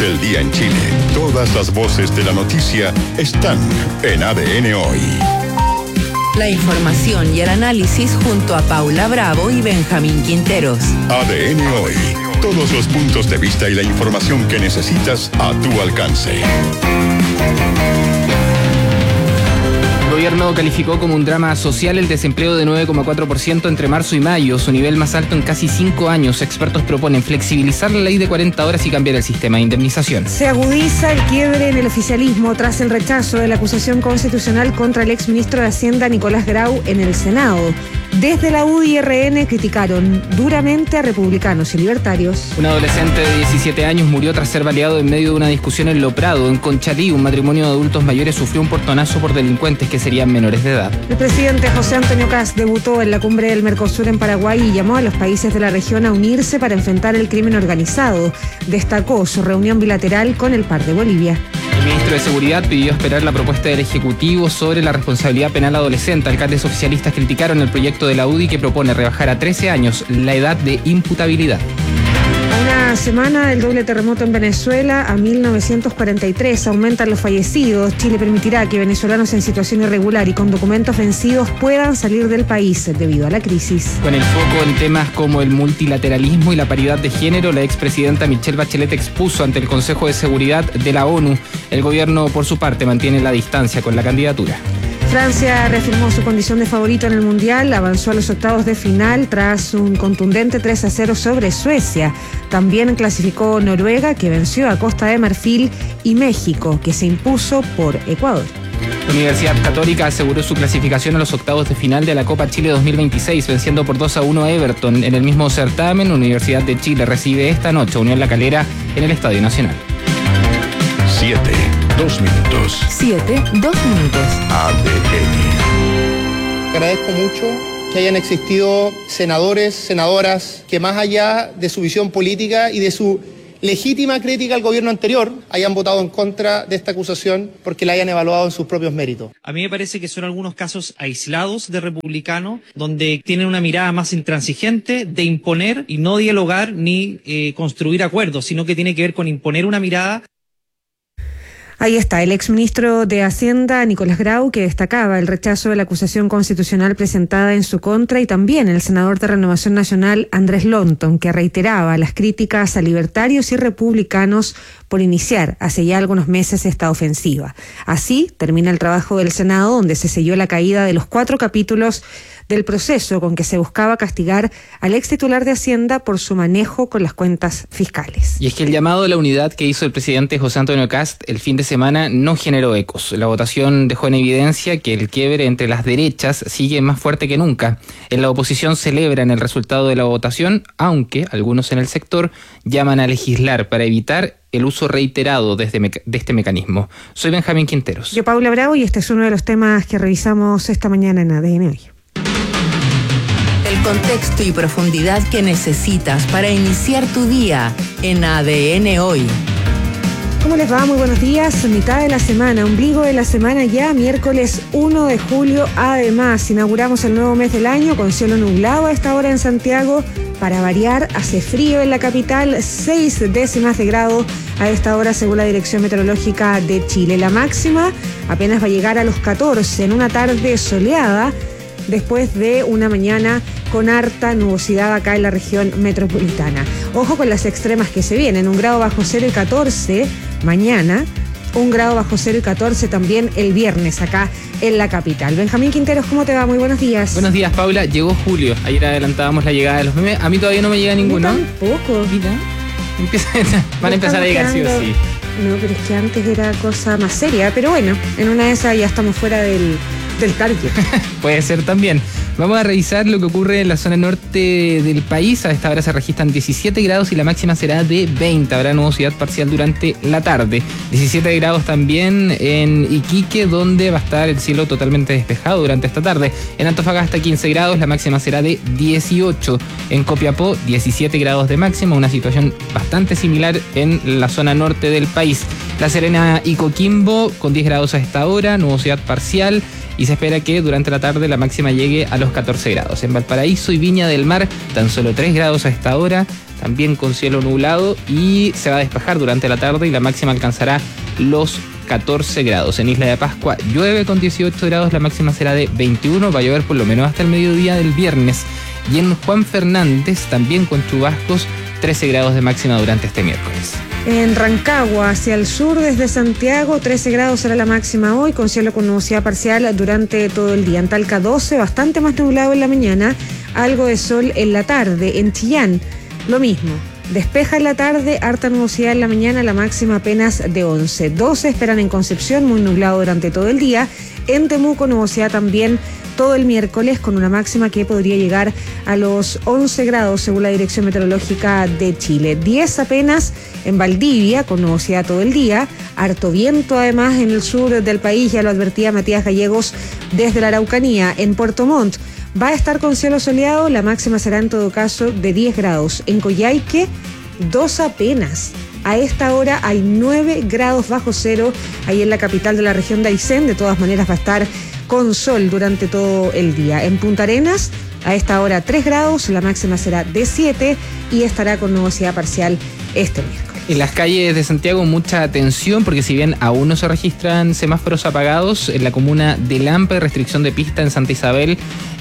El día en Chile. Todas las voces de la noticia están en ADN Hoy. La información y el análisis junto a Paula Bravo y Benjamín Quinteros. ADN Hoy. Todos los puntos de vista y la información que necesitas a tu alcance. El gobierno calificó como un drama social el desempleo de 9,4% entre marzo y mayo, su nivel más alto en casi 5 años. Expertos proponen flexibilizar la ley de 40 horas y cambiar el sistema de indemnización. Se agudiza el quiebre en el oficialismo tras el rechazo de la acusación constitucional contra el exministro de Hacienda Nicolás Grau en el Senado. Desde la UDI y RN criticaron duramente a republicanos y libertarios. Un adolescente de 17 años murió tras ser baleado en medio de una discusión en Lo Prado. En Conchalí, un matrimonio de adultos mayores sufrió un portonazo por delincuentes que serían menores de edad. El presidente José Antonio Kast debutó en la cumbre del Mercosur en Paraguay y llamó a los países de la región a unirse para enfrentar el crimen organizado. Destacó su reunión bilateral con el par de Bolivia. El ministro de Seguridad pidió esperar la propuesta del Ejecutivo sobre la responsabilidad penal adolescente. Alcaldes oficialistas criticaron el proyecto de la UDI que propone rebajar a 13 años la edad de imputabilidad. Una semana del doble terremoto en Venezuela, a 1943 aumentan los fallecidos. Chile permitirá que venezolanos en situación irregular y con documentos vencidos puedan salir del país debido a la crisis. Con el foco en temas como el multilateralismo y la paridad de género, la expresidenta Michelle Bachelet expuso ante el Consejo de Seguridad de la ONU. El gobierno, por su parte, mantiene la distancia con la candidatura. Francia reafirmó su condición de favorito en el Mundial, avanzó a los octavos de final tras un contundente 3-0 sobre Suecia. También clasificó Noruega, que venció a Costa de Marfil, y México, que se impuso por Ecuador. La Universidad Católica aseguró su clasificación a los octavos de final de la Copa Chile 2026, venciendo por 2-1 a Everton. En el mismo certamen, la Universidad de Chile recibe esta noche a Unión La Calera en el Estadio Nacional. 7, 2 minutos. 7, 2 minutos. ADN. Agradezco mucho que hayan existido senadores, senadoras, que más allá de su visión política y de su legítima crítica al gobierno anterior, hayan votado en contra de esta acusación porque la hayan evaluado en sus propios méritos. A mí me parece que son algunos casos aislados de republicanos donde tienen una mirada más intransigente de imponer y no dialogar ni construir acuerdos, sino que tiene que ver con imponer una mirada. Ahí está, el exministro de Hacienda, Nicolás Grau, que destacaba el rechazo de la acusación constitucional presentada en su contra, y también el senador de Renovación Nacional, Andrés Lonton, que reiteraba las críticas a libertarios y republicanos por iniciar hace ya algunos meses esta ofensiva. Así termina el trabajo del Senado, donde se selló la caída de los 4 capítulos del proceso con que se buscaba castigar al ex titular de Hacienda por su manejo con las cuentas fiscales. Y es que el llamado a la unidad que hizo el presidente José Antonio Kast el fin de semana no generó ecos. La votación dejó en evidencia que el quiebre entre las derechas sigue más fuerte que nunca. En la oposición celebran el resultado de la votación, aunque algunos en el sector llaman a legislar para evitar el uso reiterado de este mecanismo. Soy Benjamín Quinteros. Yo, Paula Bravo, y este es uno de los temas que revisamos esta mañana en ADN Hoy. El contexto y profundidad que necesitas para iniciar tu día en ADN Hoy. ¿Cómo les va? Muy buenos días. Mitad de la semana, ombligo de la semana ya, miércoles 1 de julio. Además, inauguramos el nuevo mes del año con cielo nublado a esta hora en Santiago. Para variar, hace frío en la capital, 6 décimas de grado a esta hora según la Dirección Meteorológica de Chile. La máxima apenas va a llegar a los 14 en una tarde soleada, después de una mañana con harta nubosidad acá en la región metropolitana. Ojo con las extremas que se vienen, 1 grado bajo cero y 14 mañana, 1 grado bajo cero y 14 también el viernes acá en la capital. Benjamín Quinteros, ¿cómo te va? Muy buenos días. Buenos días, Paula. Llegó julio. Ayer adelantábamos la llegada de los memes. A mí todavía no me llega ninguno. Tampoco. Mira, van a empezar a llegar sí o sí. No, pero es que antes era cosa más seria. Pero bueno, en una de esas ya estamos fuera del target. Puede ser también. Vamos a revisar lo que ocurre en la zona norte del país. A esta hora se registran 17 grados y la máxima será de 20. Habrá nubosidad parcial durante la tarde. 17 grados también en Iquique, donde va a estar el cielo totalmente despejado durante esta tarde. En Antofagasta 15 grados, la máxima será de 18. En Copiapó 17 grados de máxima, una situación bastante similar en la zona norte del país. La Serena y Coquimbo con 10 grados a esta hora, nubosidad parcial. y se espera que durante la tarde la máxima llegue a los 14 grados. En Valparaíso y Viña del Mar tan solo 3 grados a esta hora, también con cielo nublado, y se va a despejar durante la tarde y la máxima alcanzará los 14 grados. En Isla de Pascua llueve con 18 grados, la máxima será de 21, va a llover por lo menos hasta el mediodía del viernes. Y en Juan Fernández, también con chubascos, 13 grados de máxima durante este miércoles. En Rancagua, hacia el sur desde Santiago, 13 grados será la máxima hoy, con cielo con nubosidad parcial durante todo el día. En Talca 12, bastante más nublado en la mañana, algo de sol en la tarde. En Chillán, lo mismo. Despeja en la tarde, harta nubosidad en la mañana, la máxima apenas de 11. 12 esperan en Concepción, muy nublado durante todo el día. En Temuco, nubosidad también todo el miércoles, con una máxima que podría llegar a los 11 grados según la Dirección Meteorológica de Chile. 10 apenas en Valdivia, con nubosidad todo el día. Harto viento además en el sur del país, ya lo advertía Matías Gallegos desde la Araucanía. En Puerto Montt va a estar con cielo soleado, la máxima será en todo caso de 10 grados. En Coyhaique, 2 apenas. A esta hora hay 9 grados bajo cero, ahí en la capital de la región de Aysén. De todas maneras va a estar con sol durante todo el día. En Punta Arenas, a esta hora 3 grados, la máxima será de 7 y estará con nubosidad parcial este miércoles. En las calles de Santiago mucha atención, porque si bien aún no se registran semáforos apagados, en la comuna de Lampa hay restricción de pista en Santa Isabel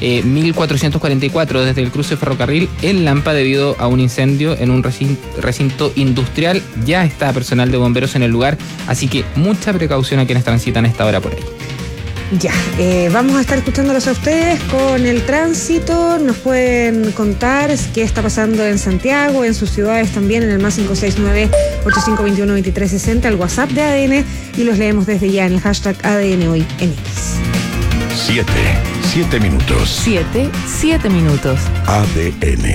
1444 desde el cruce ferrocarril en Lampa debido a un incendio en un recinto industrial. Ya está personal de bomberos en el lugar, así que mucha precaución a quienes transitan a esta hora por ahí. Ya, vamos a estar escuchándolos a ustedes con el tránsito. Nos pueden contar qué está pasando en Santiago, en sus ciudades también, en el más 569-8521-2360, el WhatsApp de ADN, y los leemos desde ya en el hashtag ADN Hoy en X. 7 minutos. 7 minutos. ADN.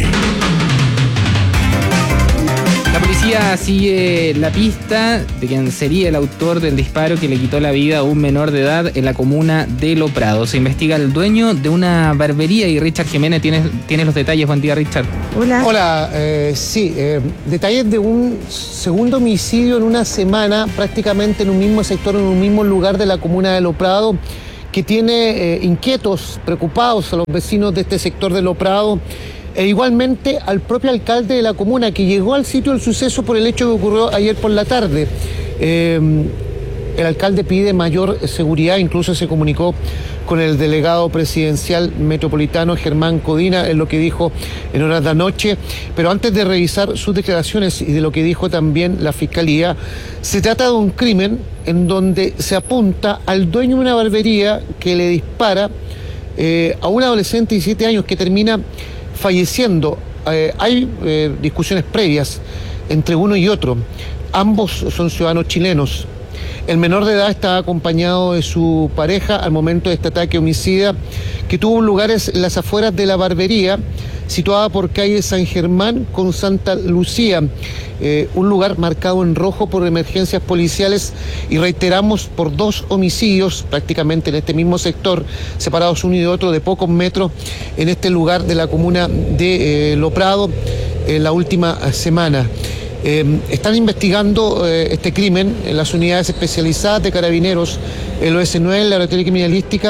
La policía sigue la pista de quien sería el autor del disparo que le quitó la vida a un menor de edad en la comuna de Lo Prado. Se investiga el dueño de una barbería y Richard Jiménez tiene los detalles. Buen día, Richard. Hola, detalles de un segundo homicidio en una semana, prácticamente en un mismo sector, en un mismo lugar de la comuna de Lo Prado, que tiene inquietos, preocupados a los vecinos de este sector de Lo Prado. E igualmente al propio alcalde de la comuna, que llegó al sitio del suceso por el hecho que ocurrió ayer por la tarde. El alcalde pide mayor seguridad, incluso se comunicó con el delegado presidencial metropolitano Germán Codina, en lo que dijo en horas de anoche. Pero antes de revisar sus declaraciones y de lo que dijo también la fiscalía, se trata de un crimen en donde se apunta al dueño de una barbería que le dispara a un adolescente de 17 años que termina falleciendo. Hay discusiones previas entre uno y otro. Ambos son ciudadanos chilenos. El menor de edad estaba acompañado de su pareja al momento de este ataque homicida, que tuvo lugar en las afueras de la barbería, situada por calle San Germán con Santa Lucía, un lugar marcado en rojo por emergencias policiales, y reiteramos, por 2 homicidios prácticamente en este mismo sector, separados uno y otro de pocos metros, en este lugar de la comuna de Lo Prado en la última semana. Están investigando este crimen en las unidades especializadas de Carabineros, el OS9, la Laboratorio Criminalística.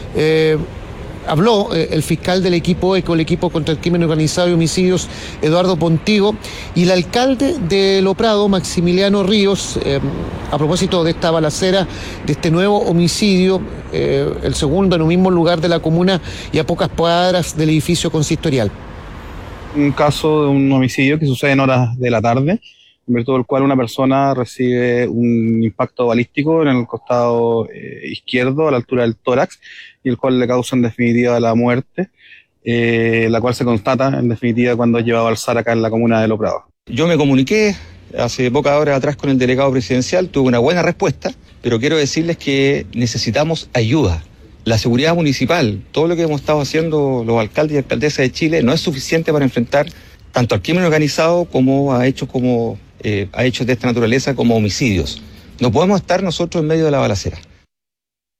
Habló el fiscal del equipo ECO, el equipo contra el crimen organizado y homicidios, Eduardo Pontigo, y el alcalde de Lo Prado, Maximiliano Ríos, a propósito de esta balacera, de este nuevo homicidio, el segundo en un mismo lugar de la comuna y a pocas cuadras del edificio consistorial. Un caso de un homicidio que sucede en horas de la tarde, en virtud del cual una persona recibe un impacto balístico en el costado izquierdo, a la altura del tórax, y el cual le causa en definitiva la muerte, la cual se constata en definitiva cuando es llevado al SAR acá en la comuna de Lo Prado. Yo me comuniqué hace pocas horas atrás con el delegado presidencial, tuve una buena respuesta, pero quiero decirles que necesitamos ayuda. La seguridad municipal, todo lo que hemos estado haciendo los alcaldes y alcaldesas de Chile, no es suficiente para enfrentar tanto al crimen organizado como a hechos de esta naturaleza, como homicidios. No podemos estar nosotros en medio de la balacera.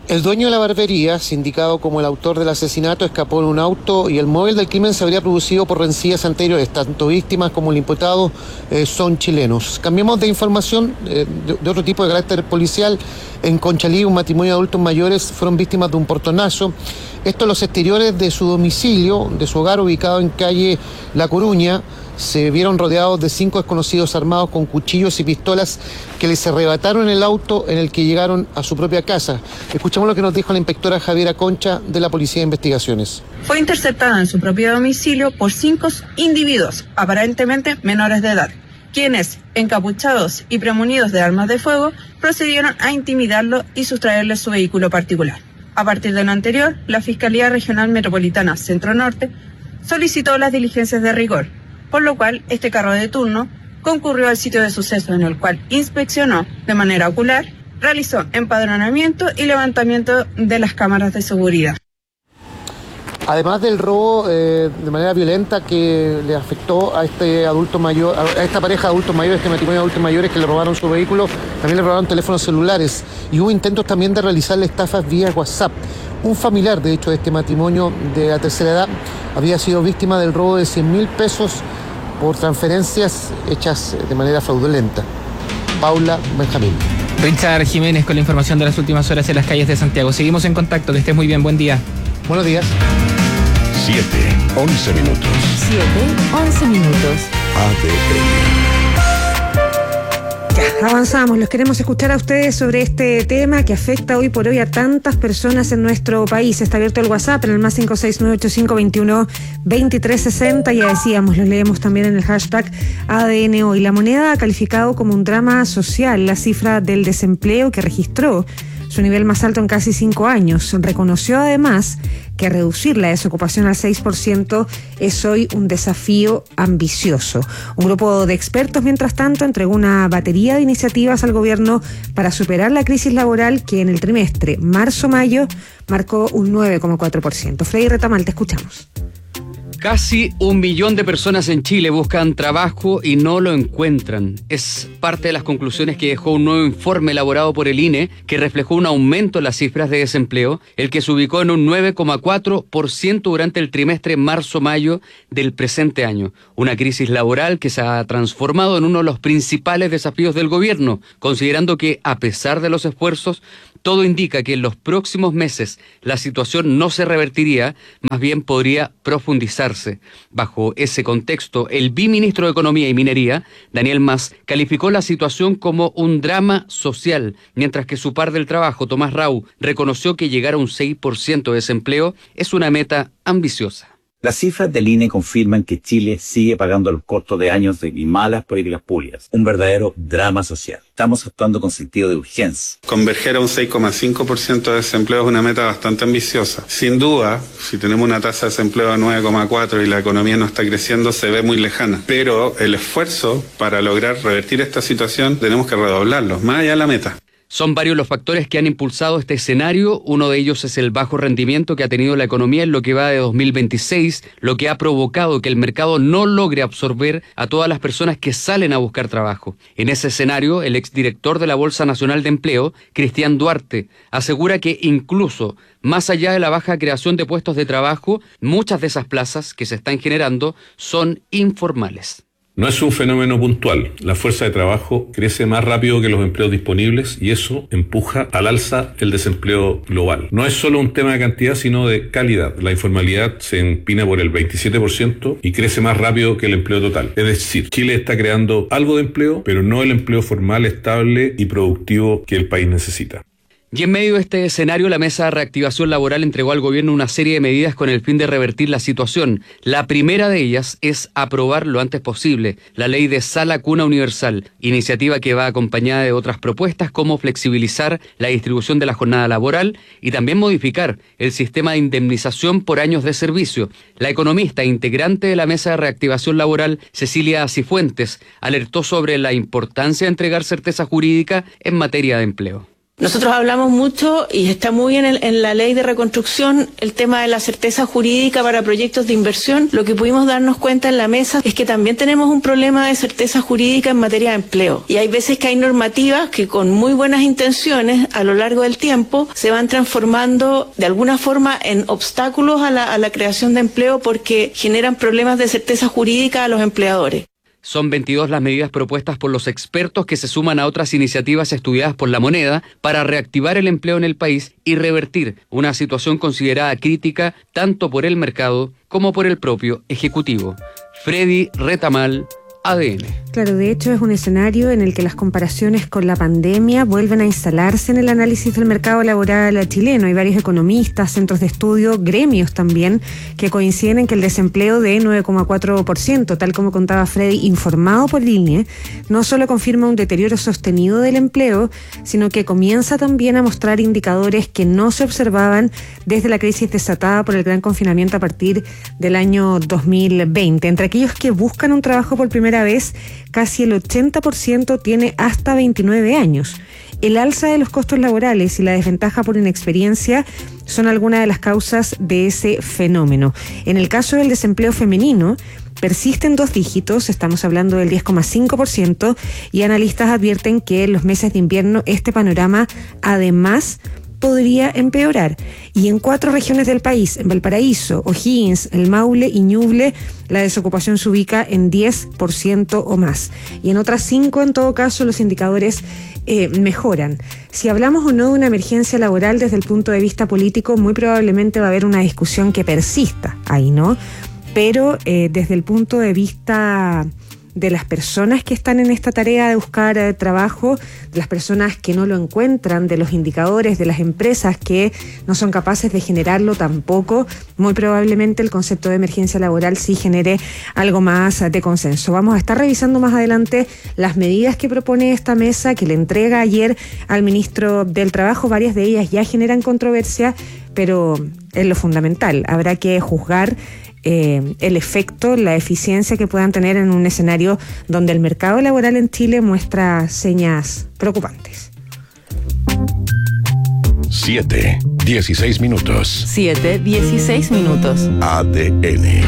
El dueño de la barbería, sindicado como el autor del asesinato, escapó en un auto y el móvil del crimen se habría producido por rencillas anteriores. Tanto víctimas como el imputado son chilenos. Cambiemos de información de otro tipo de carácter policial. En Conchalí, un matrimonio de adultos mayores fueron víctimas de un portonazo. Esto en los exteriores de su domicilio, de su hogar ubicado en calle La Coruña. Se vieron rodeados de 5 desconocidos armados con cuchillos y pistolas que les arrebataron el auto en el que llegaron a su propia casa. Escuchamos lo que nos dijo la inspectora Javiera Concha de la Policía de Investigaciones. Fue interceptada en su propio domicilio por 5 individuos, aparentemente menores de edad, quienes, encapuchados y premunidos de armas de fuego, procedieron a intimidarlo y sustraerle su vehículo particular. A partir de lo anterior, la Fiscalía Regional Metropolitana Centro Norte solicitó las diligencias de rigor, por lo cual este carro de turno concurrió al sitio de suceso, en el cual inspeccionó de manera ocular, realizó empadronamiento y levantamiento de las cámaras de seguridad. Además del robo de manera violenta que le afectó a este adulto mayor, a esta pareja de adultos mayores, este matrimonio de adultos mayores que le robaron su vehículo, también le robaron teléfonos celulares y hubo intentos también de realizarle estafas vía WhatsApp. Un familiar, de hecho, de este matrimonio de la tercera edad había sido víctima del robo de 100.000 pesos por transferencias hechas de manera fraudulenta. Paula Benjamín. Richard Jiménez con la información de las últimas horas en las calles de Santiago. Seguimos en contacto, que estés muy bien, buen día. Buenos días. 7:11 minutos. 7:11 minutos. ADN. Avanzamos, los queremos escuchar a ustedes sobre este tema que afecta hoy por hoy a tantas personas en nuestro país. Está abierto el WhatsApp en el más 56985212360. Ya decíamos, los leemos también en el hashtag ADN hoy. La moneda ha calificado como un drama social la cifra del desempleo que registró su nivel más alto en casi 5 años. Reconoció además que reducir la desocupación al 6% es hoy un desafío ambicioso. Un grupo de expertos, mientras tanto, entregó una batería de iniciativas al gobierno para superar la crisis laboral que en el trimestre marzo-mayo marcó un 9,4%. Freddy Retamal, te escuchamos. Casi 1 millón de personas en Chile buscan trabajo y no lo encuentran. Es parte de las conclusiones que dejó un nuevo informe elaborado por el INE que reflejó un aumento en las cifras de desempleo, el que se ubicó en un 9,4% durante el trimestre marzo-mayo del presente año. Una crisis laboral que se ha transformado en uno de los principales desafíos del gobierno, considerando que, a pesar de los esfuerzos, todo indica que en los próximos meses la situación no se revertiría, más bien podría profundizarse. Bajo ese contexto, el viceministro de Economía y Minería, Daniel Mas, calificó la situación como un drama social, mientras que su par del trabajo, Tomás Rau, reconoció que llegar a un 6% de desempleo es una meta ambiciosa. Las cifras del INE confirman que Chile sigue pagando el costo de años de malas políticas públicas. Un verdadero drama social. Estamos actuando con sentido de urgencia. Converger a un 6,5% de desempleo es una meta bastante ambiciosa. Sin duda, si tenemos una tasa de desempleo de 9,4 y la economía no está creciendo, se ve muy lejana. Pero el esfuerzo para lograr revertir esta situación tenemos que redoblarlo, más allá de la meta. Son varios los factores que han impulsado este escenario. Uno de ellos es el bajo rendimiento que ha tenido la economía en lo que va de 2026, lo que ha provocado que el mercado no logre absorber a todas las personas que salen a buscar trabajo. En ese escenario, el exdirector de la Bolsa Nacional de Empleo, Cristian Duarte, asegura que incluso más allá de la baja creación de puestos de trabajo, muchas de esas plazas que se están generando son informales. No es un fenómeno puntual. La fuerza de trabajo crece más rápido que los empleos disponibles y eso empuja al alza el desempleo global. No es solo un tema de cantidad, sino de calidad. La informalidad se empina por el 27% y crece más rápido que el empleo total. Es decir, Chile está creando algo de empleo, pero no el empleo formal, estable y productivo que el país necesita. Y en medio de este escenario, la Mesa de Reactivación Laboral entregó al gobierno una serie de medidas con el fin de revertir la situación. La primera de ellas es aprobar lo antes posible la ley de Sala Cuna Universal, iniciativa que va acompañada de otras propuestas como flexibilizar la distribución de la jornada laboral y también modificar el sistema de indemnización por años de servicio. La economista integrante de la Mesa de Reactivación Laboral, Cecilia Cifuentes, alertó sobre la importancia de entregar certeza jurídica en materia de empleo. Nosotros hablamos mucho, y está muy bien en la ley de reconstrucción, el tema de la certeza jurídica para proyectos de inversión. Lo que pudimos darnos cuenta en la mesa es que también tenemos un problema de certeza jurídica en materia de empleo. Y hay veces que hay normativas que con muy buenas intenciones a lo largo del tiempo se van transformando de alguna forma en obstáculos a la creación de empleo porque generan problemas de certeza jurídica a los empleadores. Son 22 las medidas propuestas por los expertos que se suman a otras iniciativas estudiadas por La Moneda para reactivar el empleo en el país y revertir una situación considerada crítica tanto por el mercado como por el propio Ejecutivo. Freddy Retamal, ADN. Claro, de hecho es un escenario en el que las comparaciones con la pandemia vuelven a instalarse en el análisis del mercado laboral chileno. Hay varios economistas, centros de estudio, gremios también, que coinciden en que el desempleo de 9,4%, tal como contaba Freddy, informado por el INE, no solo confirma un deterioro sostenido del empleo, sino que comienza también a mostrar indicadores que no se observaban desde la crisis desatada por el gran confinamiento a partir del año 2020. Entre aquellos que buscan un trabajo por primera vez, casi el 80% tiene hasta 29 años. El alza de los costos laborales y la desventaja por inexperiencia son algunas de las causas de ese fenómeno. En el caso del desempleo femenino, persiste en 2 dígitos, estamos hablando del 10,5%, y analistas advierten que en los meses de invierno este panorama además podría empeorar. Y en 4 regiones del país, en Valparaíso, O'Higgins, el Maule y Ñuble, la desocupación se ubica en 10% o más. Y en otras 5, en todo caso, los indicadores mejoran. Si hablamos o no de una emergencia laboral desde el punto de vista político, muy probablemente va a haber una discusión que persista ahí, ¿no? Pero desde el punto de vista de las personas que están en esta tarea de buscar trabajo, de las personas que no lo encuentran, de los indicadores, de las empresas que no son capaces de generarlo tampoco, muy probablemente el concepto de emergencia laboral sí genere algo más de consenso. Vamos a estar revisando más adelante las medidas que propone esta mesa, que le entrega ayer al ministro del Trabajo. Varias de ellas ya generan controversia, pero es lo fundamental. Habrá que juzgar el efecto, la eficiencia que puedan tener en un escenario donde el mercado laboral en Chile muestra señas preocupantes. 7:16 minutos. 7:16 minutos. ADN.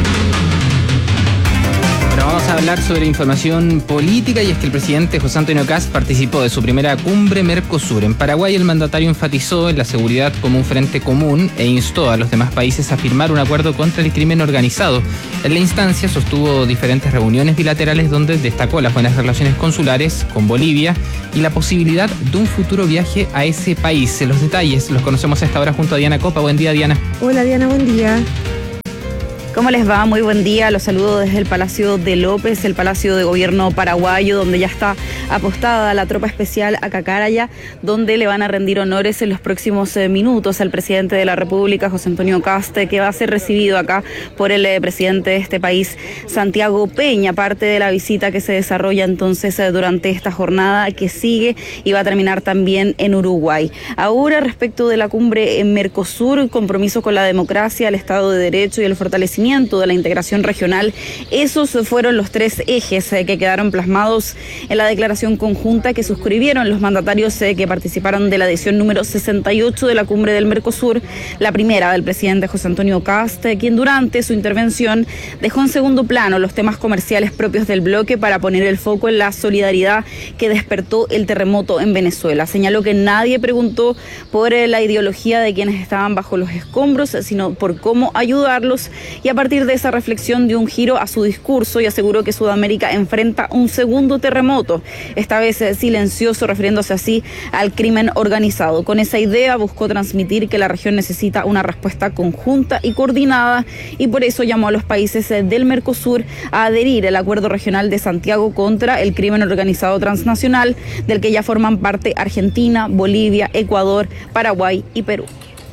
Bueno, vamos a hablar sobre información política, y es que el presidente José Antonio Kast participó de su primera cumbre Mercosur. En Paraguay, el mandatario enfatizó en la seguridad como un frente común e instó a los demás países a firmar un acuerdo contra el crimen organizado. En la instancia sostuvo diferentes reuniones bilaterales donde destacó las buenas relaciones consulares con Bolivia y la posibilidad de un futuro viaje a ese país. Los detalles los conocemos a esta hora junto a Diana Copa. Buen día, Diana. Hola, Diana, buen día. ¿Cómo les va? Muy buen día. Los saludo desde el Palacio de López, el Palacio de Gobierno paraguayo, donde ya está apostada la tropa especial a Cacaraya, donde le van a rendir honores en los próximos minutos al presidente de la República, José Antonio Kast, que va a ser recibido acá por el presidente de este país, Santiago Peña, parte de la visita que se desarrolla entonces durante esta jornada que sigue y va a terminar también en Uruguay. Ahora, respecto de la cumbre en Mercosur, compromiso con la democracia, el Estado de Derecho y el fortalecimiento de la integración regional, esos fueron los 3 ejes que quedaron plasmados en la declaración conjunta que suscribieron los mandatarios que participaron de la edición número 68 de la cumbre del Mercosur, la primera del presidente José Antonio Kast, quien durante su intervención dejó en segundo plano los temas comerciales propios del bloque para poner el foco en la solidaridad que despertó el terremoto en Venezuela. Señaló que nadie preguntó por la ideología de quienes estaban bajo los escombros, sino por cómo ayudarlos, y a partir de esa reflexión dio un giro a su discurso y aseguró que Sudamérica enfrenta un segundo terremoto, esta vez silencioso, refiriéndose así al crimen organizado. Con esa idea buscó transmitir que la región necesita una respuesta conjunta y coordinada, y por eso llamó a los países del Mercosur a adherir al Acuerdo Regional de Santiago contra el crimen organizado transnacional, del que ya forman parte Argentina, Bolivia, Ecuador, Paraguay y Perú.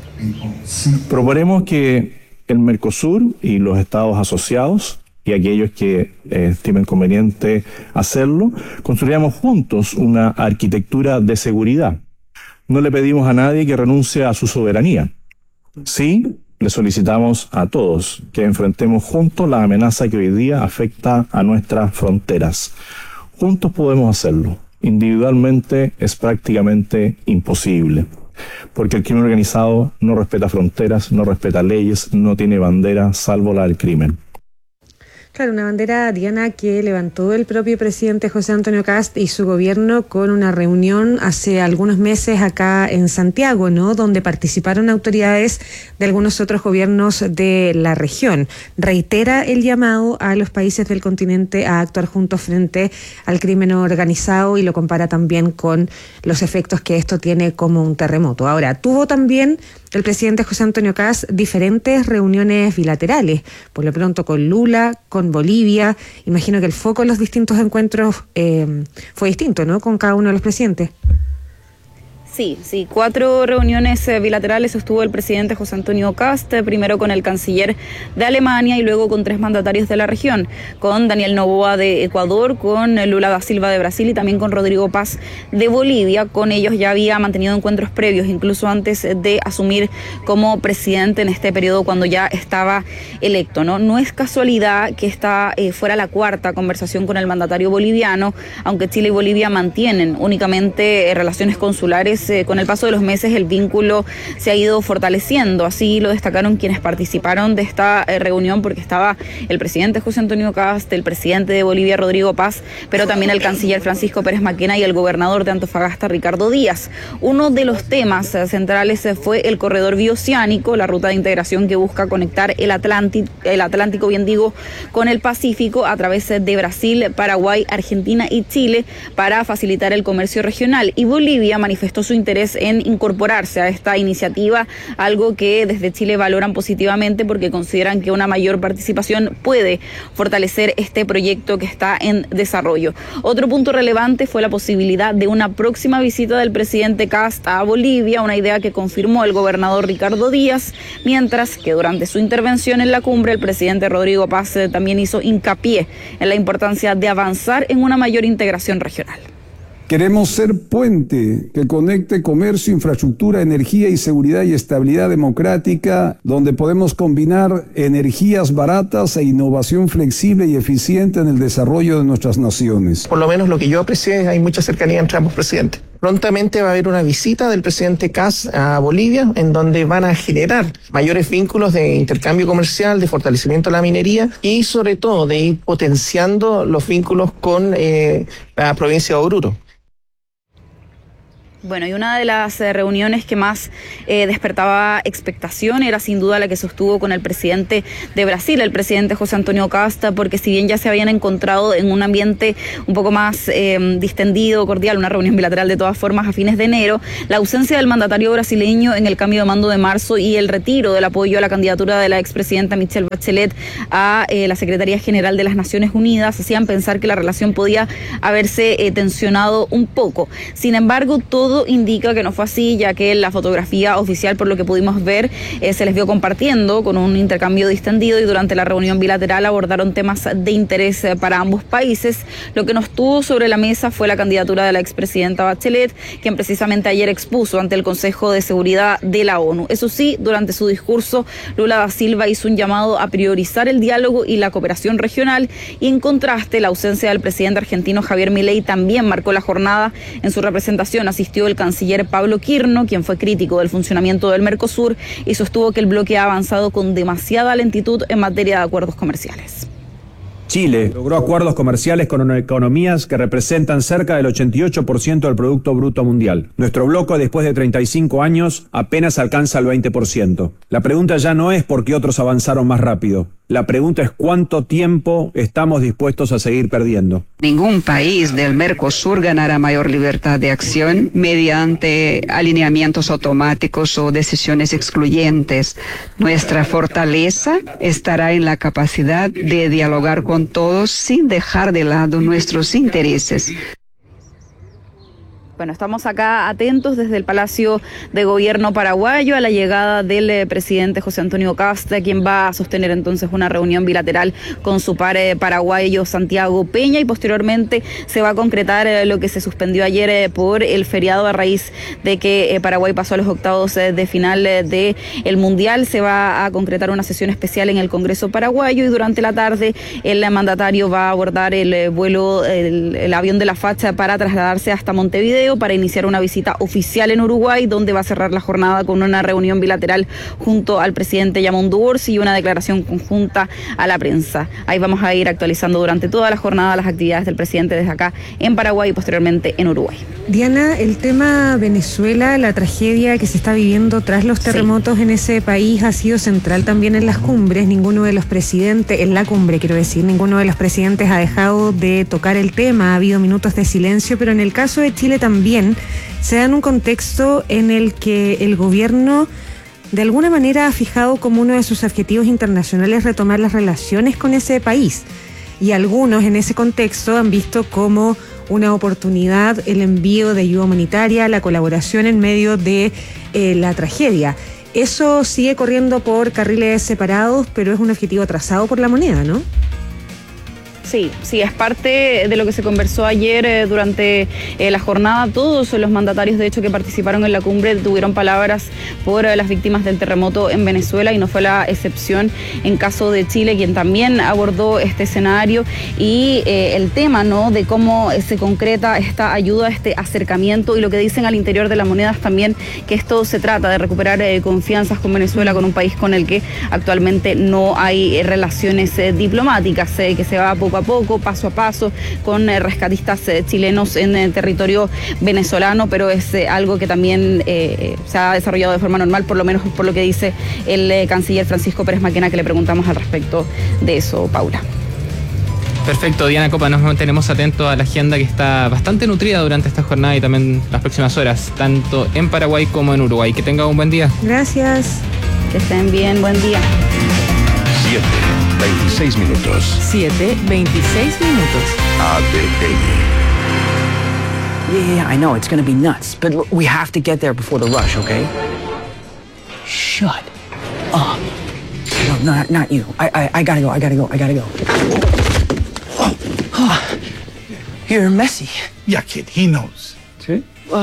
Proponemos que el Mercosur y los estados asociados y aquellos que estimen conveniente hacerlo, construyamos juntos una arquitectura de seguridad. No le pedimos a nadie que renuncie a su soberanía. Sí, le solicitamos a todos que enfrentemos juntos la amenaza que hoy día afecta a nuestras fronteras. Juntos podemos hacerlo. individualmente es prácticamente imposible, porque el crimen organizado no respeta fronteras, no respeta leyes, no tiene bandera salvo la del crimen. Claro, una bandera, Diana, que levantó el propio presidente José Antonio Kast y su gobierno con una reunión hace algunos meses acá en Santiago, ¿no? Donde participaron autoridades de algunos otros gobiernos de la región. Reitera el llamado a los países del continente a actuar juntos frente al crimen organizado y lo compara también con los efectos que esto tiene como un terremoto. Ahora, tuvo también el presidente José Antonio Kast diferentes reuniones bilaterales, por lo pronto con Lula, con Bolivia. Imagino que el foco en los distintos encuentros fue distinto, ¿no?, con cada uno de los presidentes. Sí, 4 reuniones bilaterales sostuvo el presidente José Antonio Kast, primero con el canciller de Alemania y luego con 3 mandatarios de la región, con Daniel Noboa de Ecuador, con Lula da Silva de Brasil y también con Rodrigo Paz de Bolivia. Con ellos ya había mantenido encuentros previos, incluso antes de asumir como presidente en este periodo cuando ya estaba electo, ¿no? No es casualidad que esta fuera la 4ª conversación con el mandatario boliviano, aunque Chile y Bolivia mantienen únicamente relaciones consulares. Con el paso de los meses el vínculo se ha ido fortaleciendo, así lo destacaron quienes participaron de esta reunión, porque estaba el presidente José Antonio Kast, el presidente de Bolivia Rodrigo Paz, pero también el canciller Francisco Pérez Maquena y el gobernador de Antofagasta Ricardo Díaz. Uno de los temas centrales fue el corredor bioceánico, la ruta de integración que busca conectar el Atlántico, con el Pacífico a través de Brasil, Paraguay, Argentina y Chile para facilitar el comercio regional. Y Bolivia manifestó su interés en incorporarse a esta iniciativa, algo que desde Chile valoran positivamente porque consideran que una mayor participación puede fortalecer este proyecto que está en desarrollo. Otro punto relevante fue la posibilidad de una próxima visita del presidente Kast a Bolivia, una idea que confirmó el gobernador Ricardo Díaz, mientras que durante su intervención en la cumbre el presidente Rodrigo Paz también hizo hincapié en la importancia de avanzar en una mayor integración regional. Queremos ser puente que conecte comercio, infraestructura, energía y seguridad y estabilidad democrática, donde podemos combinar energías baratas e innovación flexible y eficiente en el desarrollo de nuestras naciones. Por lo menos lo que yo aprecié, hay mucha cercanía entre ambos presidentes. Prontamente va a haber una visita del presidente Kast a Bolivia, en donde van a generar mayores vínculos de intercambio comercial, de fortalecimiento de la minería y sobre todo de ir potenciando los vínculos con la provincia de Oruro. Bueno, y una de las reuniones que más despertaba expectación era sin duda la que sostuvo con el presidente de Brasil, el presidente José Antonio Kast, porque si bien ya se habían encontrado en un ambiente un poco más distendido, cordial, una reunión bilateral de todas formas a fines de enero, la ausencia del mandatario brasileño en el cambio de mando de marzo y el retiro del apoyo a la candidatura de la expresidenta Michelle Bachelet a la Secretaría General de las Naciones Unidas hacían pensar que la relación podía haberse tensionado un poco. Sin embargo, todo indica que no fue así, ya que la fotografía oficial, por lo que pudimos ver, se les vio compartiendo con un intercambio distendido y durante la reunión bilateral abordaron temas de interés para ambos países. Lo que no estuvo sobre la mesa fue la candidatura de la expresidenta Bachelet, quien precisamente ayer expuso ante el Consejo de Seguridad de la ONU. Eso sí, durante su discurso, Lula da Silva hizo un llamado a priorizar el diálogo y la cooperación regional y en contraste, la ausencia del presidente argentino Javier Milei también marcó la jornada. En su representación asistió el canciller Pablo Quirno, quien fue crítico del funcionamiento del Mercosur y sostuvo que el bloque ha avanzado con demasiada lentitud en materia de acuerdos comerciales. Chile logró acuerdos comerciales con economías que representan cerca del 88% del Producto Bruto Mundial. Nuestro bloque, después de 35 años, apenas alcanza el 20%. La pregunta ya no es por qué otros avanzaron más rápido. La pregunta es cuánto tiempo estamos dispuestos a seguir perdiendo. Ningún país del Mercosur ganará mayor libertad de acción mediante alineamientos automáticos o decisiones excluyentes. Nuestra fortaleza estará en la capacidad de dialogar con todos sin dejar de lado nuestros intereses. Bueno, estamos acá atentos desde el Palacio de Gobierno paraguayo a la llegada del presidente José Antonio Kast, quien va a sostener entonces una reunión bilateral con su par paraguayo Santiago Peña, y posteriormente se va a concretar lo que se suspendió ayer por el feriado a raíz de que Paraguay pasó a los octavos de final del Mundial. Se va a concretar una sesión especial en el Congreso paraguayo, y durante la tarde el mandatario va a abordar el vuelo, el avión de la facha para trasladarse hasta Montevideo para iniciar una visita oficial en Uruguay, donde va a cerrar la jornada con una reunión bilateral junto al presidente Yamondu Orsi y una declaración conjunta a la prensa. Ahí vamos a ir actualizando durante toda la jornada las actividades del presidente desde acá en Paraguay y posteriormente en Uruguay. Diana, el tema Venezuela, la tragedia que se está viviendo tras los terremotos en ese país ha sido central también en las cumbres. Ninguno de los presidentes, en la cumbre quiero decir, ninguno de los presidentes ha dejado de tocar el tema. Ha habido minutos de silencio, pero en el caso de Chile también se da en un contexto en el que el gobierno de alguna manera ha fijado como uno de sus objetivos internacionales retomar las relaciones con ese país. Y algunos en ese contexto han visto como una oportunidad el envío de ayuda humanitaria, la colaboración en medio de la tragedia. Eso sigue corriendo por carriles separados, pero es un objetivo trazado por la moneda, ¿no? Sí, es parte de lo que se conversó ayer durante la jornada. Todos los mandatarios, de hecho, que participaron en la cumbre tuvieron palabras por las víctimas del terremoto en Venezuela, y no fue la excepción en caso de Chile, quien también abordó este escenario y el tema, ¿no?, de cómo se concreta esta ayuda, este acercamiento, y lo que dicen al interior de la moneda es también que esto se trata de recuperar confianzas con Venezuela, con un país con el que actualmente no hay relaciones diplomáticas, que se va poco a poco, paso a paso, con rescatistas chilenos en territorio venezolano, pero es algo que también se ha desarrollado de forma normal, por lo menos por lo que dice el canciller Francisco Pérez Maquena, que le preguntamos al respecto de eso, Paula. Perfecto, Diana Copa, nos mantenemos atentos a la agenda que está bastante nutrida durante esta jornada y también las próximas horas, tanto en Paraguay como en Uruguay. Que tenga un buen día. Gracias. Que estén bien, buen día. 7:26 minutos. 7:26 minutos. ADN. Yeah, I know, it's gonna be nuts, but we have to get there before the rush, okay? Shut up. No, not you. I gotta go. You're messy. Yeah, kid, he knows. See?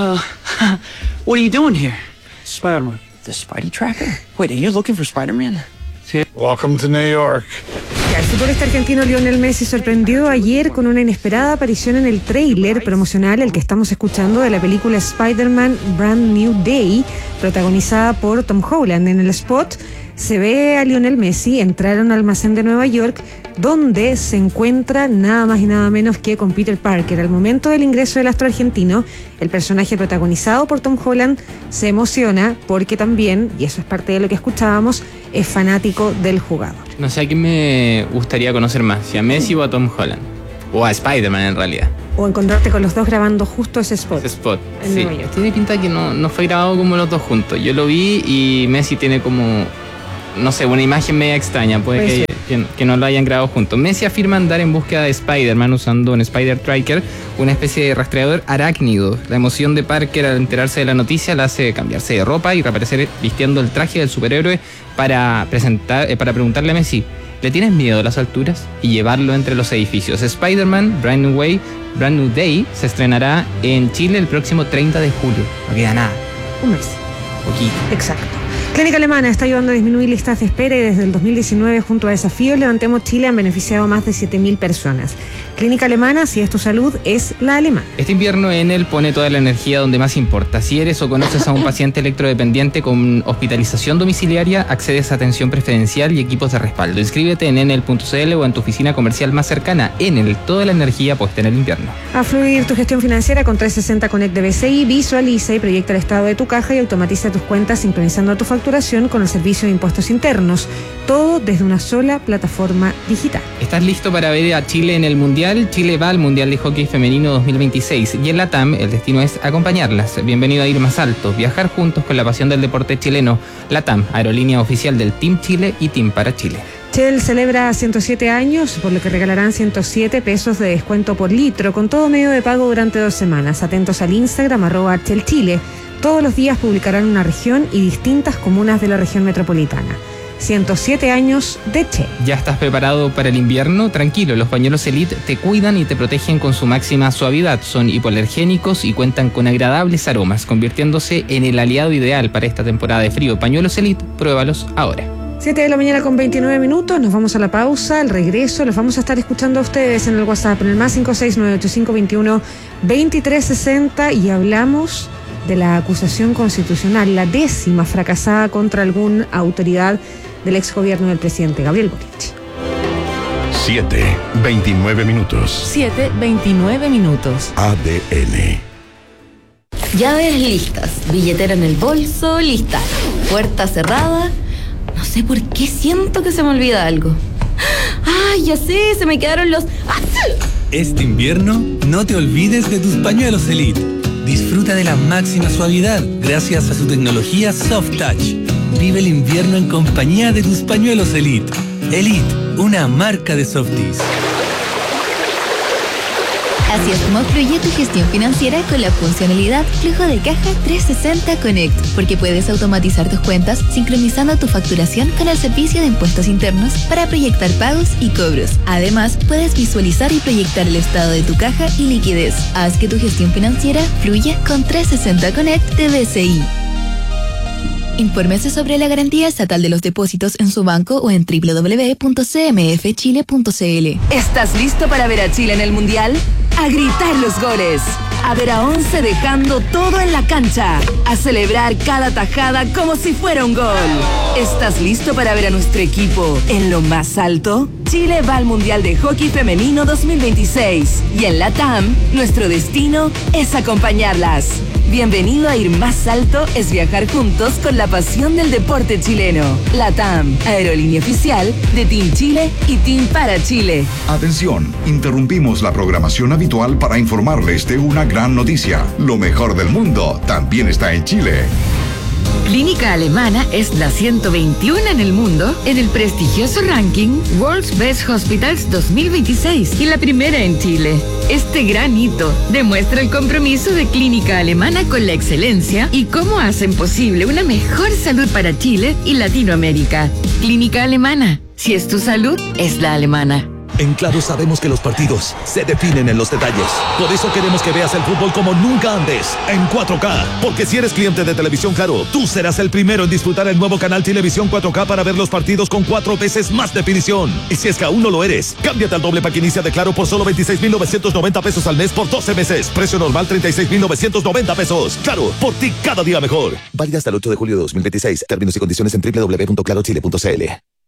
What are you doing here? Spider-Man. The Spidey Tracker? Wait, are you looking for Spider-Man? Welcome to New York. El futbolista argentino Lionel Messi sorprendió ayer con una inesperada aparición en el tráiler promocional, el que estamos escuchando, de la película Spider-Man Brand New Day, protagonizada por Tom Holland. En el spot se ve a Lionel Messi entrar a un almacén de Nueva York, donde se encuentra nada más y nada menos que con Peter Parker. Al momento del ingreso del astro argentino, el personaje protagonizado por Tom Holland se emociona porque también, y eso es parte de lo que escuchábamos, es fanático del jugador. No sé a quién me gustaría conocer más, si a Messi o a Tom Holland, o a Spider-Man en realidad. O encontrarte con los dos grabando justo ese spot. En sí, Nueva York. Tiene pinta que no fue grabado como los dos juntos. Yo lo vi y Messi tiene como, no sé, una imagen media extraña. Puede que no lo hayan grabado juntos. Messi afirma andar en búsqueda de Spider-Man usando un Spider Tracker, una especie de rastreador arácnido. La emoción de Parker al enterarse de la noticia la hace cambiarse de ropa y reaparecer vistiendo el traje del superhéroe para preguntarle a Messi: ¿le tienes miedo a las alturas? Y llevarlo entre los edificios. Spider-Man Brand New Day se estrenará en Chile el próximo 30 de julio. No queda nada. Un mes. Poquito. Exacto. Clínica Alemana está ayudando a disminuir listas de espera y desde el 2019, junto a Desafío Levantemos Chile, han beneficiado a más de 7.000 personas. Clínica Alemana, si es tu salud, es la alemana. Este invierno Enel pone toda la energía donde más importa. Si eres o conoces a un paciente electrodependiente con hospitalización domiciliaria, accedes a atención preferencial y equipos de respaldo. Inscríbete en enel.cl o en tu oficina comercial más cercana. Enel, toda la energía puesta en el invierno. A fluir tu gestión financiera con 360 Connect de BCI, visualiza y proyecta el estado de tu caja y automatiza tus cuentas sincronizando tu facturación con el servicio de impuestos internos. Todo desde una sola plataforma digital. ¿Estás listo para ver a Chile en el Mundial? Chile va al Mundial de Hockey Femenino 2026 y en LATAM el destino es acompañarlas. Bienvenido a Ir Más Alto, viajar juntos con la pasión del deporte chileno. LATAM, aerolínea oficial del Team Chile y Team para Chile. Shell celebra 107 años, por lo que regalarán 107 pesos de descuento por litro, con todo medio de pago durante 2 semanas. Atentos al Instagram, @ShellChile. Todos los días publicarán una región y distintas comunas de la región metropolitana. 107 años de Shell. ¿Ya estás preparado para el invierno? Tranquilo, los pañuelos Elite te cuidan y te protegen con su máxima suavidad. Son hipoalergénicos y cuentan con agradables aromas, convirtiéndose en el aliado ideal para esta temporada de frío. Pañuelos Elite, pruébalos ahora. 7 de la mañana con 29 minutos, nos vamos a la pausa, al regreso los vamos a estar escuchando a ustedes en el WhatsApp, en el +56985212360, y hablamos de la acusación constitucional, la 10ª fracasada contra alguna autoridad del exgobierno del presidente Gabriel Boric. 7:29 minutos. 7:29 minutos. ADN. Llaves listas, billetera en el bolso, lista. Puerta cerrada. No sé por qué siento que se me olvida algo. ¡Ay, ya sé! Se me quedaron los... Este invierno, no te olvides de tus pañuelos Elite. Disfruta de la máxima suavidad gracias a su tecnología Soft Touch. Vive el invierno en compañía de tus pañuelos Elite. Elite, una marca de Softies. Así es como fluye tu gestión financiera con la funcionalidad Flujo de Caja 360 Connect, porque puedes automatizar tus cuentas sincronizando tu facturación con el servicio de impuestos internos para proyectar pagos y cobros. Además, puedes visualizar y proyectar el estado de tu caja y liquidez. Haz que tu gestión financiera fluya con 360 Connect de BCI. Infórmese sobre la garantía estatal de los depósitos en su banco o en www.cmfchile.cl. ¿Estás listo para ver a Chile en el Mundial? A gritar los goles, a ver a 11 dejando todo en la cancha, a celebrar cada tajada como si fuera un gol. ¿Estás listo para ver a nuestro equipo en lo más alto? Chile va al Mundial de Hockey Femenino 2026 y en la TAM, nuestro destino es acompañarlas. Bienvenido a Ir Más Alto es viajar juntos con la pasión del deporte chileno. LATAM, aerolínea oficial de Team Chile y Team para Chile. Atención, interrumpimos la programación habitual para informarles de una gran noticia. Lo mejor del mundo también está en Chile. Clínica Alemana es la 121 en el mundo en el prestigioso ranking World's Best Hospitals 2026 y la primera en Chile. Este gran hito demuestra el compromiso de Clínica Alemana con la excelencia y cómo hacen posible una mejor salud para Chile y Latinoamérica. Clínica Alemana, si es tu salud, es la alemana. En Claro sabemos que los partidos se definen en los detalles. Por eso queremos que veas el fútbol como nunca antes, en 4K. Porque si eres cliente de Televisión Claro, tú serás el primero en disfrutar el nuevo canal Televisión 4K para ver los partidos con 4 veces más definición. Y si es que aún no lo eres, cámbiate al doble pack inicia de Claro por solo 26,990 pesos al mes por 12 meses. Precio normal 36,990 pesos. Claro, por ti cada día mejor. Válida hasta el 8 de julio de 2026. Términos y condiciones en www.clarochile.cl.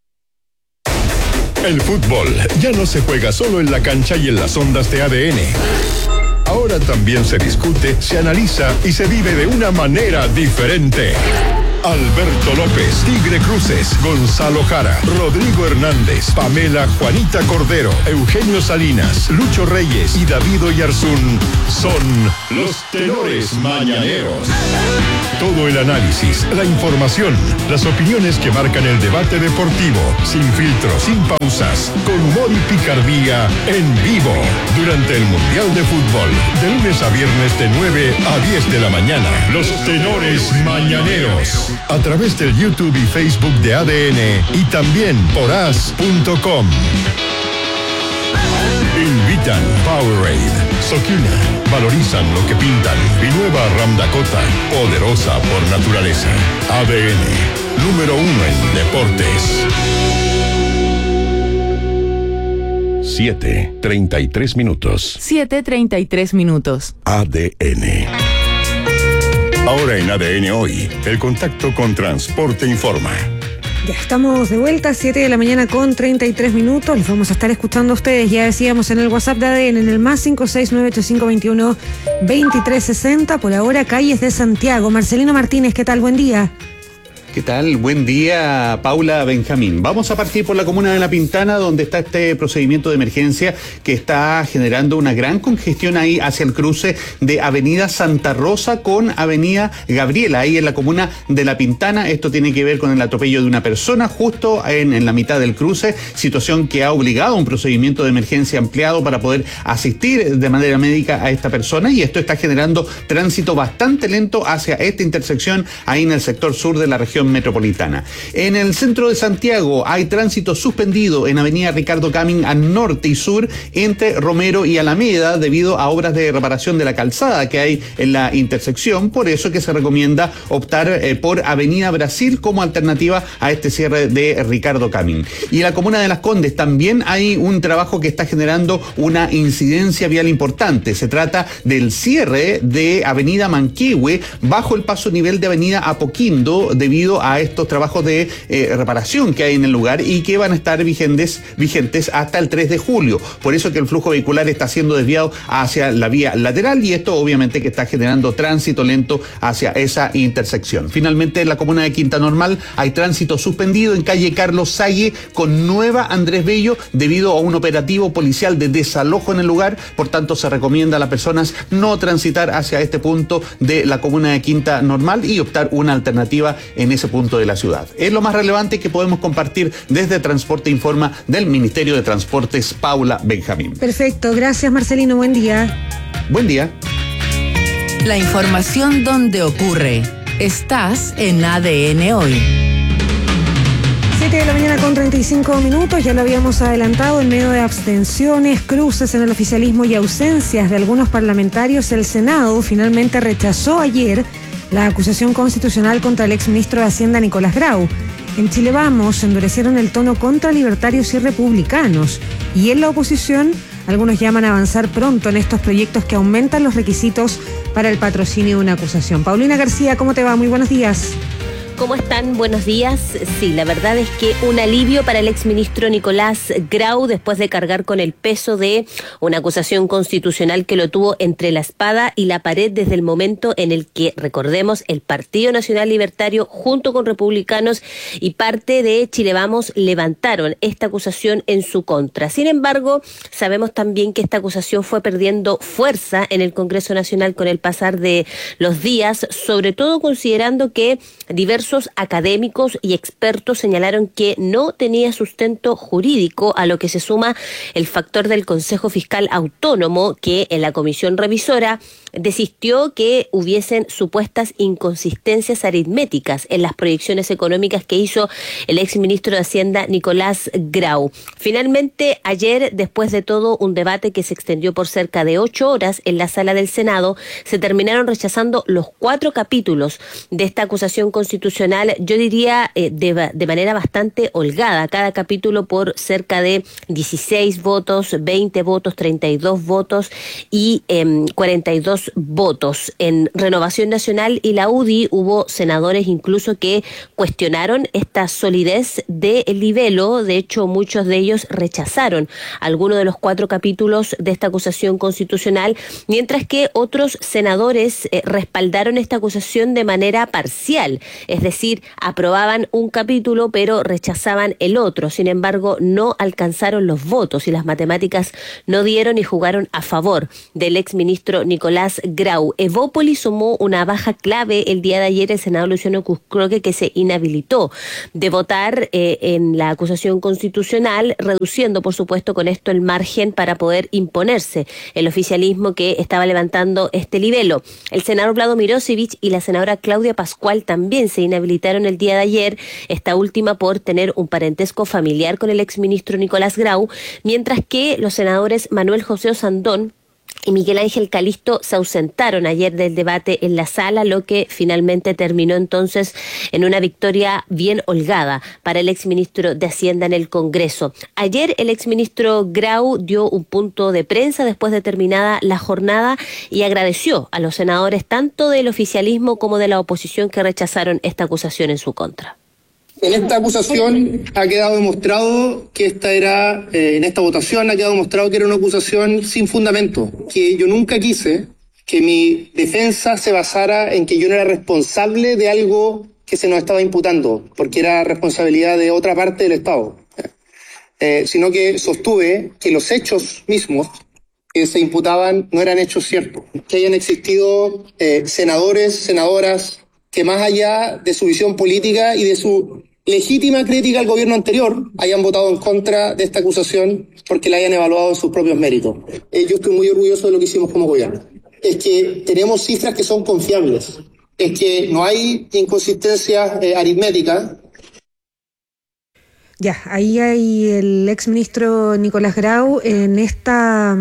El fútbol ya no se juega solo en la cancha y en las ondas de ADN. Ahora también se discute, se analiza y se vive de una manera diferente. Alberto López, Tigre Cruces, Gonzalo Jara, Rodrigo Hernández, Pamela Juanita Cordero, Eugenio Salinas, Lucho Reyes y David Oyarzún son los tenores mañaneros. Todo el análisis, la información, las opiniones que marcan el debate deportivo, sin filtros, sin pausas, con humor y picardía, en vivo, durante el Mundial de Fútbol, de lunes a viernes de 9 a 10 de la mañana. Los tenores mañaneros. A través del YouTube y Facebook de ADN y también por as.com. Invitan Powerade, Sokina, valorizan lo que pintan y nueva Ram Dakota, poderosa por naturaleza. ADN, número 1 en deportes. 7:33 minutos. 7:33 minutos. ADN. Ahora en ADN Hoy, el contacto con Transporte Informa. Ya estamos de vuelta, 7 de la mañana con 33 minutos. Les vamos a estar escuchando a ustedes, ya decíamos, en el WhatsApp de ADN, en el +56985212360. Por ahora, calles de Santiago. Marcelino Martínez, ¿qué tal? Buen día. ¿Qué tal? Buen día, Paula Benjamín. Vamos a partir por la comuna de La Pintana, donde está este procedimiento de emergencia que está generando una gran congestión ahí hacia el cruce de Avenida Santa Rosa con Avenida Gabriela, ahí en la comuna de La Pintana. Esto tiene que ver con el atropello de una persona justo en la mitad del cruce, situación que ha obligado a un procedimiento de emergencia ampliado para poder asistir de manera médica a esta persona, y esto está generando tránsito bastante lento hacia esta intersección ahí en el sector sur de la región metropolitana. En el centro de Santiago hay tránsito suspendido en Avenida Ricardo Camin al norte y sur entre Romero y Alameda debido a obras de reparación de la calzada que hay en la intersección, por eso que se recomienda optar por Avenida Brasil como alternativa a este cierre de Ricardo Camin. Y en la comuna de Las Condes también hay un trabajo que está generando una incidencia vial importante. Se trata del cierre de Avenida Manquehue bajo el paso nivel de Avenida Apoquindo debido a estos trabajos de reparación que hay en el lugar y que van a estar vigentes hasta el 3 de julio. Por eso que el flujo vehicular está siendo desviado hacia la vía lateral, y esto obviamente que está generando tránsito lento hacia esa intersección. Finalmente, en la comuna de Quinta Normal hay tránsito suspendido en calle Carlos Sague con Nueva Andrés Bello debido a un operativo policial de desalojo en el lugar. Por tanto, se recomienda a las personas no transitar hacia este punto de la comuna de Quinta Normal y optar una alternativa en ese punto de la ciudad. Es lo más relevante que podemos compartir desde Transporte Informa del Ministerio de Transportes, Paula Benjamín. Perfecto, gracias Marcelino, buen día. Buen día. La información donde ocurre. Estás en ADN Hoy. 7 de la mañana con 35 minutos, ya lo habíamos adelantado, en medio de abstenciones, cruces en el oficialismo y ausencias de algunos parlamentarios, el Senado finalmente rechazó ayer la acusación constitucional contra el exministro de Hacienda Nicolás Grau. En Chile Vamos endurecieron el tono contra libertarios y republicanos, y en la oposición algunos llaman a avanzar pronto en estos proyectos que aumentan los requisitos para el patrocinio de una acusación. Paulina García, ¿cómo te va? Muy buenos días. ¿Cómo están? Buenos días. Sí, la verdad es que un alivio para el exministro Nicolás Grau después de cargar con el peso de una acusación constitucional que lo tuvo entre la espada y la pared desde el momento en el que, recordemos, el Partido Nacional Libertario junto con republicanos y parte de Chile Vamos levantaron esta acusación en su contra. Sin embargo, sabemos también que esta acusación fue perdiendo fuerza en el Congreso Nacional con el pasar de los días, sobre todo considerando que diversos académicos y expertos señalaron que no tenía sustento jurídico, a lo que se suma el factor del Consejo Fiscal Autónomo, que en la comisión revisora desistió que hubiesen supuestas inconsistencias aritméticas en las proyecciones económicas que hizo el exministro de Hacienda Nicolás Grau. Finalmente, ayer, después de todo un debate que se extendió por cerca de 8 horas en la sala del Senado, se terminaron rechazando los 4 capítulos de esta acusación constitucional, yo diría de manera bastante holgada, cada capítulo por cerca de 16 votos, 20 votos, 32 votos y 42 votos. En Renovación Nacional y la UDI hubo senadores incluso que cuestionaron esta solidez del libelo. De hecho, muchos de ellos rechazaron algunos de los 4 capítulos de esta acusación constitucional, mientras que otros senadores respaldaron esta acusación de manera parcial, es decir, aprobaban un capítulo pero rechazaban el otro. Sin embargo, no alcanzaron los votos y las matemáticas no dieron y jugaron a favor del exministro Nicolás Grau. Evópoli sumó una baja clave el día de ayer. El senador Luciano Cuscroque, que se inhabilitó de votar en la acusación constitucional, reduciendo por supuesto con esto el margen para poder imponerse el oficialismo que estaba levantando este libelo. El senador Vlado Mirosevich y la senadora Claudia Pascual también se inhabilitaron el día de ayer, esta última por tener un parentesco familiar con el exministro Nicolás Grau, mientras que los senadores Manuel José Osandón y Miguel Ángel Calisto se ausentaron ayer del debate en la sala, lo que finalmente terminó entonces en una victoria bien holgada para el exministro de Hacienda en el Congreso. Ayer el exministro Grau dio un punto de prensa después de terminada la jornada y agradeció a los senadores tanto del oficialismo como de la oposición que rechazaron esta acusación en su contra. En esta acusación ha quedado demostrado que en esta votación ha quedado demostrado que era una acusación sin fundamento, que yo nunca quise que mi defensa se basara en que yo no era responsable de algo que se nos estaba imputando, porque era responsabilidad de otra parte del Estado, sino que sostuve que los hechos mismos que se imputaban no eran hechos ciertos, que hayan existido senadores, senadoras, que más allá de su visión política y de su legítima crítica al gobierno anterior, hayan votado en contra de esta acusación porque la hayan evaluado en sus propios méritos. Yo estoy muy orgulloso de lo que hicimos como gobierno. Es que tenemos cifras que son confiables, es que no hay inconsistencias aritméticas. Ya, ahí hay el exministro Nicolás Grau en esta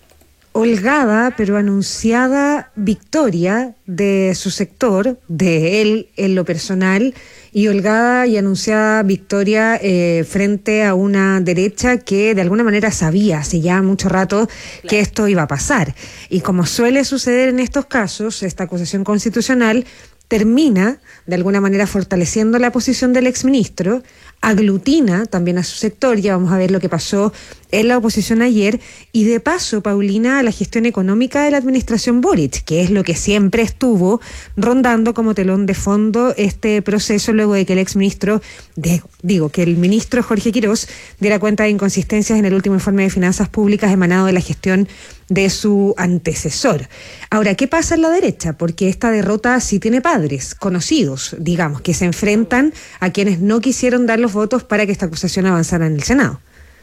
holgada pero anunciada victoria de su sector, de él en lo personal, y holgada y anunciada victoria frente a una derecha que de alguna manera sabía hace ya mucho rato que esto iba a pasar. Y como suele suceder en estos casos, esta acusación constitucional termina de alguna manera fortaleciendo la posición del exministro, aglutina también a su sector, ya vamos a ver lo que pasó en la oposición ayer, y de paso, Paulina, a la gestión económica de la administración Boric, que es lo que siempre estuvo rondando como telón de fondo este proceso luego de que el exministro, que el ministro Jorge Quirós diera cuenta de inconsistencias en el último informe de finanzas públicas emanado de la gestión de su antecesor. Ahora, ¿qué pasa en la derecha? Porque esta derrota sí tiene padres, conocidos, digamos, que se enfrentan a quienes no quisieron dar los votos para que esta acusación avanzara en el Senado.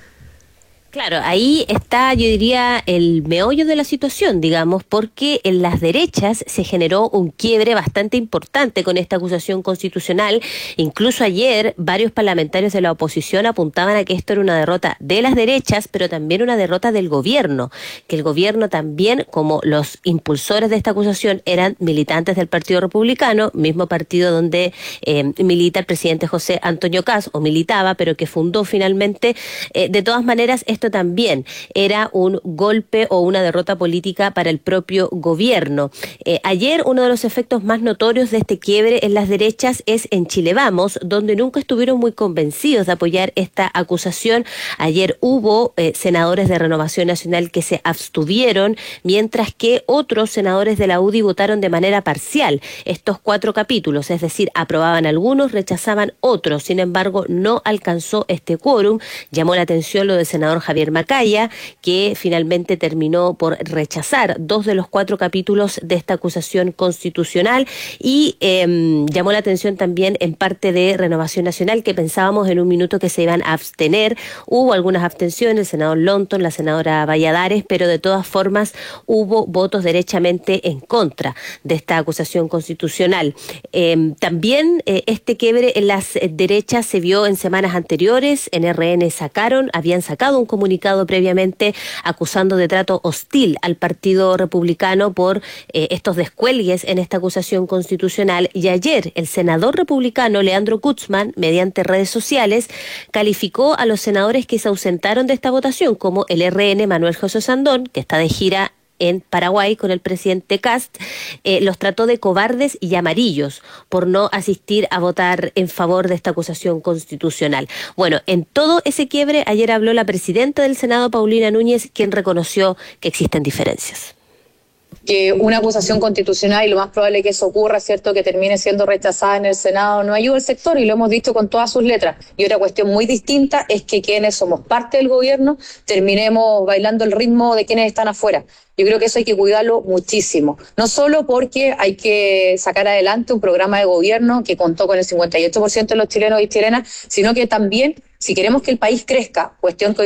Claro, ahí está, yo diría, el meollo de la situación, digamos, porque en las derechas se generó un quiebre bastante importante con esta acusación constitucional. Incluso ayer varios parlamentarios de la oposición apuntaban a que esto era una derrota de las derechas, pero también una derrota del gobierno, que el gobierno también, como los impulsores de esta acusación, eran militantes del Partido Republicano, mismo partido donde milita el presidente José Antonio Kast, o militaba, pero que fundó finalmente. De todas maneras, esto también era un golpe o una derrota política para el propio gobierno. Ayer uno de los efectos más notorios de este quiebre en las derechas es en Chile Vamos, donde nunca estuvieron muy convencidos de apoyar esta acusación. Ayer hubo senadores de Renovación Nacional que se abstuvieron, mientras que otros senadores de la UDI votaron de manera parcial estos 4 capítulos, es decir, aprobaban algunos, rechazaban otros. Sin embargo, no alcanzó este quórum. Llamó la atención lo del senador Javier Macaya, que finalmente terminó por rechazar 2 de los 4 capítulos de esta acusación constitucional, y llamó la atención también en parte de Renovación Nacional, que pensábamos en un minuto que se iban a abstener. Hubo algunas abstenciones, el senador Lonton, la senadora Valladares, pero de todas formas hubo votos derechamente en contra de esta acusación constitucional. También este quiebre en las derechas se vio en semanas anteriores. En RN habían sacado un comunicado previamente acusando de trato hostil al Partido Republicano por estos descuelgues en esta acusación constitucional, y ayer el senador republicano Leandro Guzmán, mediante redes sociales, calificó a los senadores que se ausentaron de esta votación, como el RN Manuel José Sandón, que está de gira en Paraguay con el presidente Kast, los trató de cobardes y amarillos por no asistir a votar en favor de esta acusación constitucional. Bueno, en todo ese quiebre ayer habló la presidenta del Senado, Paulina Núñez, quien reconoció que existen diferencias. Que una acusación constitucional, y lo más probable que eso ocurra, ¿cierto?, que termine siendo rechazada en el Senado, no ayuda al sector, y lo hemos dicho con todas sus letras. Y otra cuestión muy distinta es que quienes somos parte del gobierno terminemos bailando el ritmo de quienes están afuera. Yo creo que eso hay que cuidarlo muchísimo. No solo porque hay que sacar adelante un programa de gobierno que contó con el 58% de los chilenos y chilenas, sino que también, si queremos que el país crezca, cuestión que